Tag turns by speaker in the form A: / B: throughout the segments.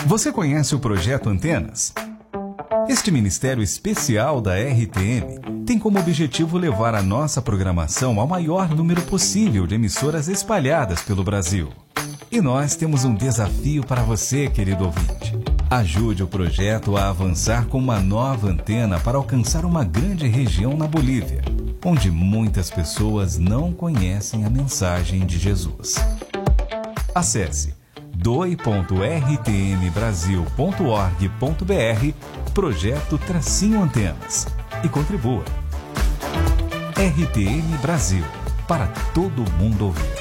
A: Você conhece o Projeto Antenas? Este ministério especial da RTM tem como objetivo levar a nossa programação ao maior número possível de emissoras espalhadas pelo Brasil. E nós temos um desafio para você, querido ouvinte. Ajude o projeto a avançar com uma nova antena para alcançar uma grande região na Bolívia, onde muitas pessoas não conhecem a mensagem de Jesus. Acesse doe.rtmbrasil.org.br Projeto-Antenas e contribua. RTM Brasil, para todo mundo ouvir.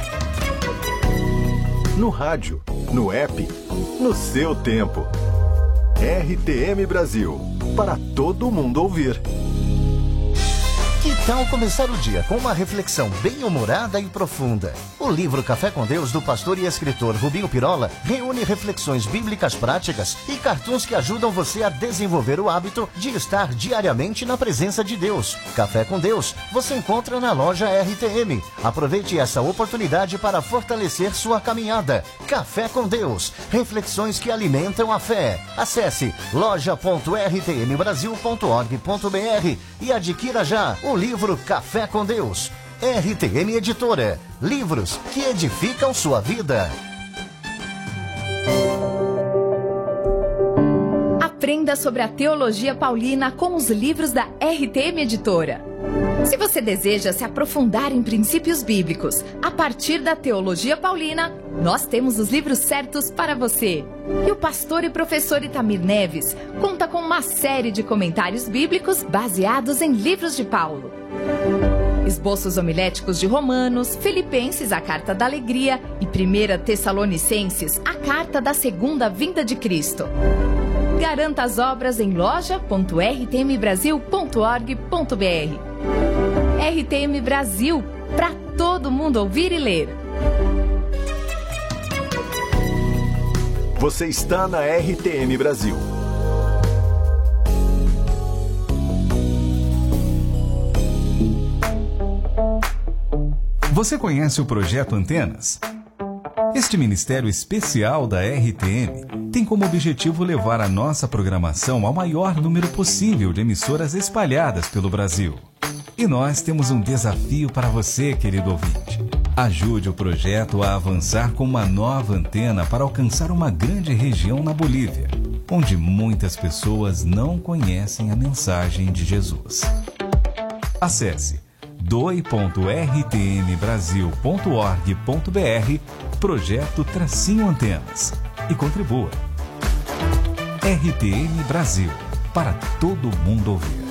B: No rádio, no app, no seu tempo. RTM Brasil, para todo mundo ouvir.
C: Que tal começar o dia com uma reflexão bem-humorada e profunda? O livro Café com Deus, do pastor e escritor Rubinho Pirola, reúne reflexões bíblicas práticas e cartoons que ajudam você a desenvolver o hábito de estar diariamente na presença de Deus. Café com Deus você encontra na loja RTM. Aproveite essa oportunidade para fortalecer sua caminhada. Café com Deus, reflexões que alimentam a fé. Acesse loja.rtmbrasil.org.br e adquira já o livro Café com Deus. RTM Editora. Livros que edificam sua vida.
D: Aprenda sobre a teologia paulina com os livros da RTM Editora. Se você deseja se aprofundar em princípios bíblicos a partir da teologia paulina, nós temos os livros certos para você. E o pastor e professor Itamir Neves conta com uma série de comentários bíblicos baseados em livros de Paulo. Esboços homiléticos de Romanos, Filipenses, a Carta da Alegria, e 1 Tessalonicenses, a Carta da Segunda Vinda de Cristo. Garanta as obras em loja.rtmbrasil.org.br. RTM Brasil, para todo mundo ouvir e ler.
B: Você está na RTM Brasil.
A: Você conhece o Projeto Antenas? Este ministério especial da RTM tem como objetivo levar a nossa programação ao maior número possível de emissoras espalhadas pelo Brasil. E nós temos um desafio para você, querido ouvinte. Ajude o projeto a avançar com uma nova antena para alcançar uma grande região na Bolívia, onde muitas pessoas não conhecem a mensagem de Jesus. Acesse doe.rtmbrasil.org.br Projeto-Antenas e contribua. RTM Brasil, para todo mundo ouvir.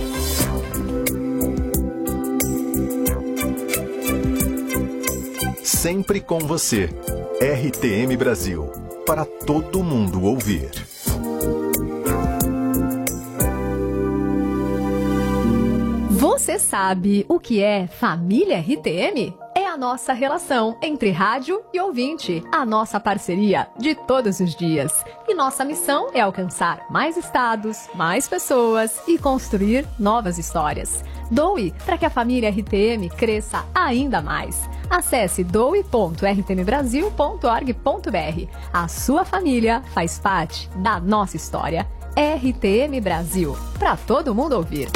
B: Sempre com você. RTM Brasil, para todo mundo ouvir.
E: Você sabe o que é família RTM? É a nossa relação entre rádio e ouvinte, a nossa parceria de todos os dias. E nossa missão é alcançar mais estados, mais pessoas e construir novas histórias. Doe para que a família RTM cresça ainda mais. Acesse doe.rtmbrasil.org.br. A sua família faz parte da nossa história. RTM Brasil, para todo mundo ouvir.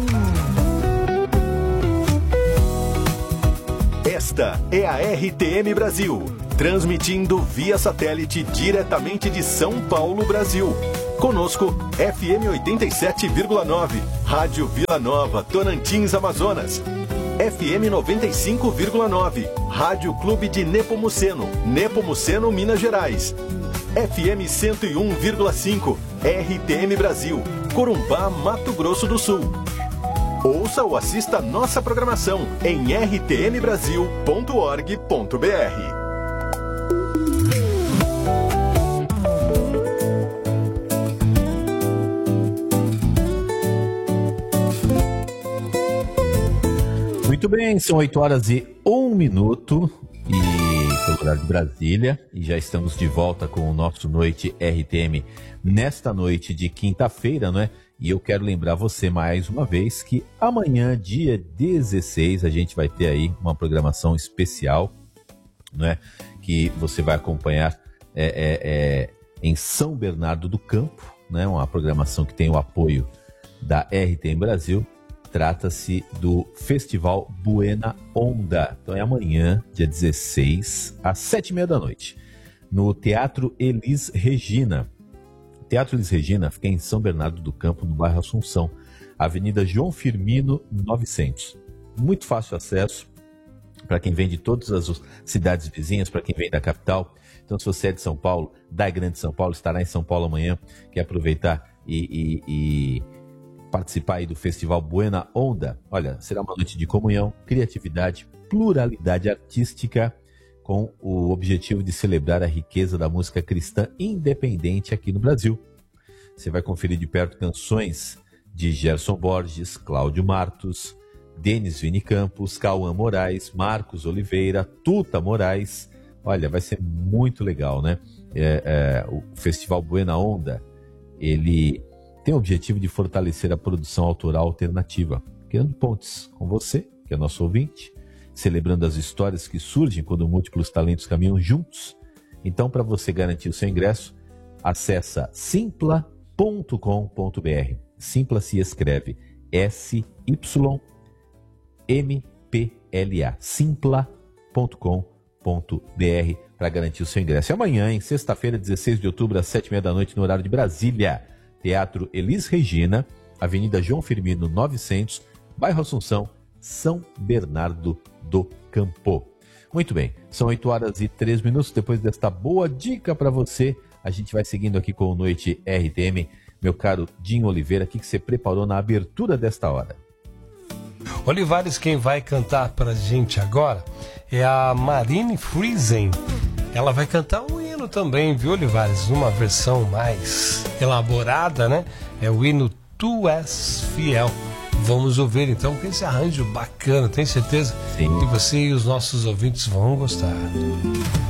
B: Esta é a RTM Brasil, transmitindo via satélite diretamente de São Paulo, Brasil. Conosco, FM 87,9, Rádio Vila Nova, Tocantins, Amazonas. FM 95,9, Rádio Clube de Nepomuceno, Nepomuceno, Minas Gerais. FM 101,5, RTM Brasil, Corumbá, Mato Grosso do Sul. Ouça ou assista nossa programação em rtmbrasil.org.br.
F: Muito bem, são 8h01 e pelo horário de Brasília, e já estamos de volta com o nosso Noite RTM nesta noite de quinta-feira, não é? E eu quero lembrar você mais uma vez que amanhã, dia 16, a gente vai ter aí uma programação especial, não é? Que você vai acompanhar em São Bernardo do Campo, né? Uma programação que tem o apoio da RTM Brasil. Trata-se do Festival Buena Onda. Então é amanhã, dia 16, às 7h30 da noite, no Teatro Elis Regina. O Teatro Elis Regina fica em São Bernardo do Campo, no bairro Assunção, Avenida João Firmino, 900. Muito fácil acesso para quem vem de todas as cidades vizinhas, para quem vem da capital. Então, se você é de São Paulo, da Grande São Paulo, estará em São Paulo amanhã, quer aproveitar e participar aí do Festival Buena Onda. Olha, será uma noite de comunhão, criatividade, pluralidade artística, com o objetivo de celebrar a riqueza da música cristã independente aqui no Brasil. Você vai conferir de perto canções de Gerson Borges, Cláudio Martos, Denis Vini Campos, Cauã Moraes, Marcos Oliveira, Tuta Moraes. Olha, vai ser muito legal, né? O Festival Buena Onda, ele tem o objetivo de fortalecer a produção autoral alternativa, criando pontes com você, que é nosso ouvinte, celebrando as histórias que surgem quando múltiplos talentos caminham juntos. Então, para você garantir o seu ingresso, acessa simpla.com.br. Simpla se escreve SYMPLA. Simpla.com.br para garantir o seu ingresso. E amanhã, em sexta-feira, 16 de outubro, às 7h30 da noite, no horário de Brasília, Teatro Elis Regina, Avenida João Firmino, 900, bairro Assunção, São Bernardo do Campo. Muito bem, são 8h03. Depois desta boa dica para você, a gente vai seguindo aqui com o Noite RTM. Meu caro Dinho Oliveira, o que você preparou na abertura desta hora?
G: Olivares, quem vai cantar pra gente agora é a Marine Friesen. Ela vai cantar um hino também, viu, Olivares? Uma versão mais elaborada, né? É o hino Tu És Fiel. Vamos ouvir então com esse arranjo bacana. Tenho certeza que você e os nossos ouvintes vão gostar.